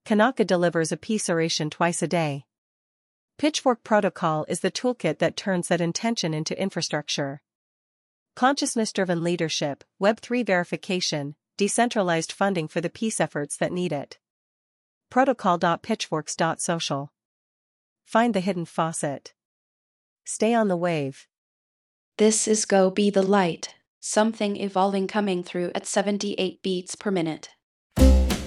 Kanaka delivers a peace oration twice a day. Pitchfork Protocol is the toolkit that turns that intention into infrastructure. Consciousness-driven leadership, Web3 verification, decentralized funding for the peace efforts that need it. Protocol.pitchforks.social. Find the hidden faucet. Stay on the wave. This is Go Be the Light, something evolving coming through at 78 beats per minute.